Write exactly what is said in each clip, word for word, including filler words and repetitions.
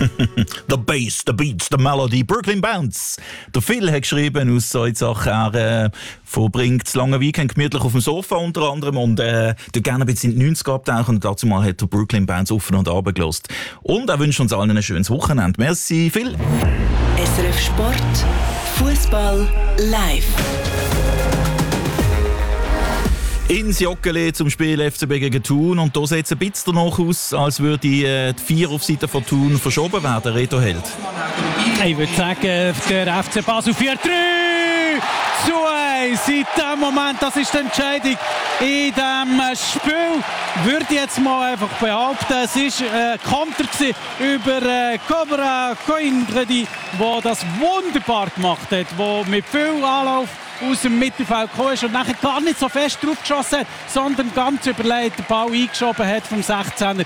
The Bass, the Beats, the Melody, Brooklyn Bounce. Der Phil hat geschrieben aus solchen Sachen. Er äh, verbringt das lange Weekend gemütlich auf dem Sofa unter anderem und äh, gerne ein bisschen in die neunziger abtauchen. Und dazu mal hat der Brooklyn Bounce offen und runtergelassen. Und er wünscht uns allen ein schönes Wochenende. Merci, Phil. S R F Sport, Fußball live. Ins Joggeli zum Spiel F C B gegen Thun. Und da sieht es ein bisschen danach aus, als würde äh, die vier auf Seite von Thun verschoben werden. Reto Held. Ich würde sagen, der F C Basel vier drei zu eins. In diesem Moment, das ist die Entscheidung in diesem Spiel. Würde ich jetzt mal einfach behaupten, es war ein Konter über äh, Cobra Coingredi, der das wunderbar gemacht hat, der mit viel Anlauf aus dem Mittelfeld gekommen ist und nachher gar nicht so fest drauf geschossen hat, sondern ganz überlegt den Ball eingeschoben hat vom sechzehner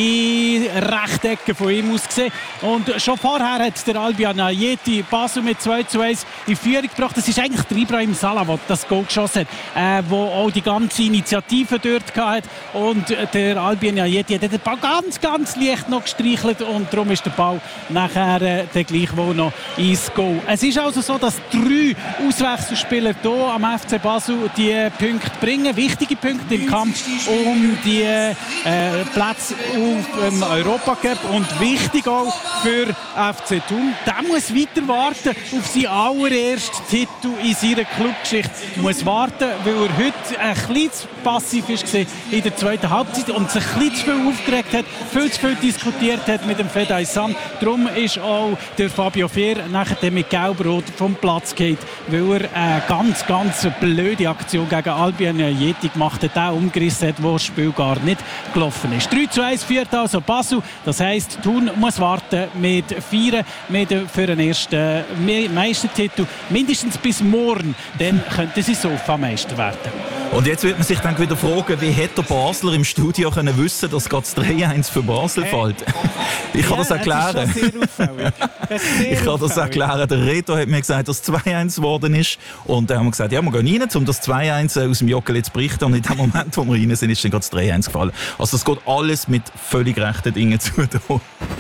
in Rechtecke von ihm aus gesehen. Und schon vorher hat der Albion Ajeti Basel mit zwei zu eins in Führung gebracht. Das ist eigentlich der Ibrahim Salah, der das Goal geschossen hat, äh, der auch die ganze Initiative dort hatte. Und der Albion Ajeti hat den Ball ganz, ganz leicht noch gestreichelt und darum ist der Ball nachher äh, der gleichwohl noch ins Goal. Es ist also so, dass drei Auswechselspieler hier am F C Basel die Punkte bringen, wichtige Punkte im Kampf um die äh, Plätze auf dem Europacup und wichtig auch für F C Thun. Der muss weiter warten auf seinen allerersten Titel in seiner Clubgeschichte. Er muss warten, weil er heute ein bisschen zu passiv war in der zweiten Halbzeit und sich ein bisschen zu viel aufgeregt hat, viel zu viel diskutiert hat mit dem Fedai San. Darum ist auch der Fabio Fier nachher mit Gelb-Rot vom Platz gefallen, weil er äh, ganz, ganz blöde Aktion gegen Albion Ajeti gemacht hat, der umgerissen hat, wo das Spiel gar nicht gelaufen ist. drei zu eins führt also Basel. Das heisst, Thun muss warten mit Feiern mit für den ersten Meistertitel. Mindestens bis morgen, dann könnte sie so am Meister werden. Und jetzt wird man sich dann wieder fragen, wie hätte der Basler im Studio können wissen, dass gerade das drei eins für Basel hey. fällt. Ich kann ja, das erklären. Das ist schon sehr auffällig. Das ist sehr ich kann das erklären. Der Reto hat mir gesagt, dass es zwei eins geworden ist. Und dann haben wir gesagt, ja, wir gehen rein, um das zwei eins aus dem Joggeli zu berichten. Und in dem Moment, wo wir rein sind, ist dann gerade das drei eins gefallen. Also es geht alles mit völlig rechten Dingen zu tun.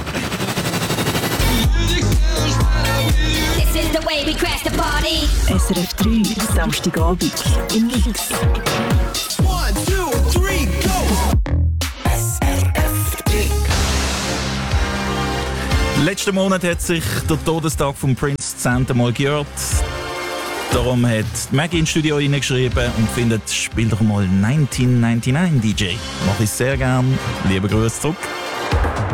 S R F drei, Samstagabend im Mix. One, two, three, go! S R F drei. Letzten Monat hat sich der Todestag von Prince das zehnte Mal gejährt. Darum hat Maggie ins Studio reingeschrieben und findet, spiel doch mal neunzehnhundertneunundneunzig D J. Mach ich sehr gern. Liebe Grüße zurück.